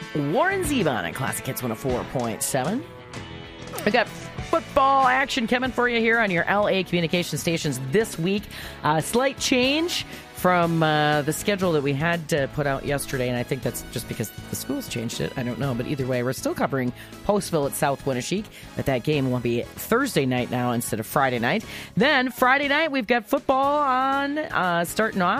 Warren Zevon on Classic Hits 104.7. We got football action coming for you here on your LA communication stations this week. Slight change from the schedule that we had to put out yesterday, and I think that's just because the schools changed it. I don't know, but either way, we're still covering Postville at South Winneshiek, but that game will be Thursday night now instead of Friday night. Then Friday night, we've got football on starting off.